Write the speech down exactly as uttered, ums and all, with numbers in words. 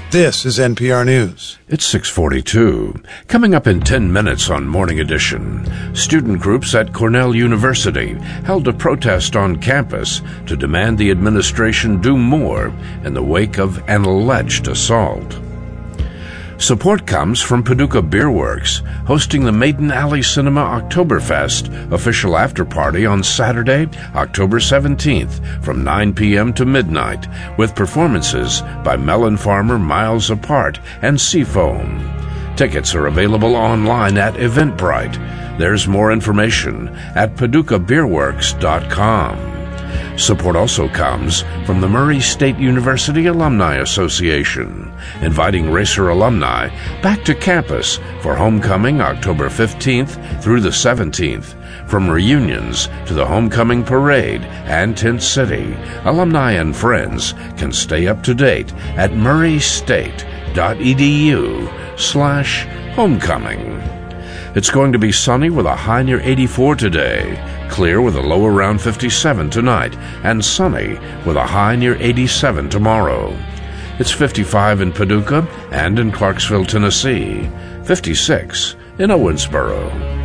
This is N P R News. It's six forty-two. Coming up in ten minutes on Morning Edition, student groups at Cornell University held a protest on campus to demand the administration do more in the wake of an alleged assault. Support comes from Paducah Beer Works, hosting the Maiden Alley Cinema Oktoberfest official after-party on Saturday, October seventeenth from nine p.m. to midnight, with performances by Melon Farmer, Miles Apart, and Seafoam. Tickets are available online at Eventbrite. There's more information at paducah beer works dot com. Support also comes from the Murray State University Alumni Association, inviting Racer alumni back to campus for homecoming October fifteenth through the seventeenth. From reunions to the homecoming parade and Tent City, alumni and friends can stay up to date at murraystate.edu slash homecoming. It's going to be sunny with a high near eighty-four today, clear with a low around fifty-seven tonight, and sunny with a high near eighty-seven tomorrow. It's fifty-five in Paducah and in Clarksville, Tennessee, fifty-six in Owensboro.